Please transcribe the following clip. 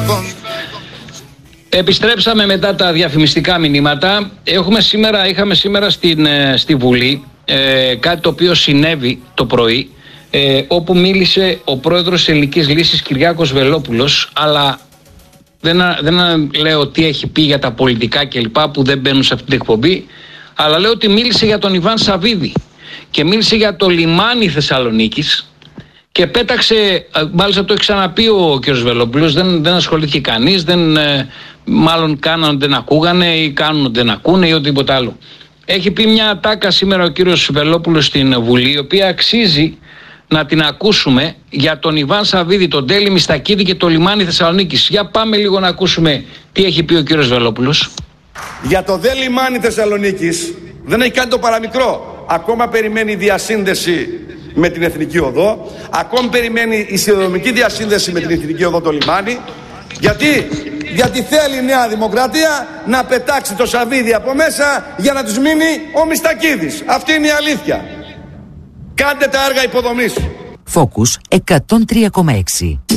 Επιστρέψαμε μετά τα διαφημιστικά μηνύματα. Είχαμε σήμερα στη Βουλή κάτι το οποίο συνέβη το πρωί, όπου μίλησε ο πρόεδρος της Ελληνικής Λύσης Κυριάκος Βελόπουλος, αλλά δεν λέω τι έχει πει για τα πολιτικά κλπ που δεν μπαίνουν σε αυτή την εκπομπή, αλλά λέω ότι μίλησε για τον Ιβάν Σαββίδη και μίλησε για το λιμάνι Θεσσαλονίκης και πέταξε, μάλιστα το έχει ξαναπεί ο κ. Βελόπουλος, δεν ασχολήθηκε κανείς, μάλλον κάναν δεν ακούγανε ή κάνουν δεν ακούνε ή οτιδήποτε άλλο. Έχει πει μια ατάκα σήμερα ο κύριος Βελόπουλος στην Βουλή, η οποία αξίζει να την ακούσουμε, για τον Ιβάν Σαββίδη, τον Τέλη Μιστακίδη και το λιμάνι Θεσσαλονίκης. Για πάμε λίγο να ακούσουμε τι έχει πει ο κύριος Βελόπουλος. Για το δε λιμάνι Θεσσαλονίκης δεν έχει κάνει το παραμικρό. Ακόμα περιμένει διασύνδεση με την Εθνική Οδό. Ακόμη περιμένει η σιδηροδρομική διασύνδεση με την Εθνική Οδό το λιμάνι. Γιατί θέλει η Νέα Δημοκρατία να πετάξει το Σαββίδη από μέσα για να τους μείνει ο Μιστακίδης. Αυτή είναι η αλήθεια. Κάντε τα έργα υποδομής. Focus 103,6.